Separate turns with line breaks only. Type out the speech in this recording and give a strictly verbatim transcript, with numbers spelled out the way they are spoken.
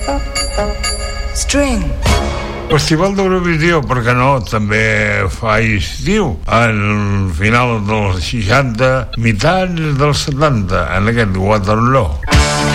String.
Festival d'Eurovisió, per què no? També fa estiu, al final dels seixanta, mitjans dels setanta, en aquest Waterloo.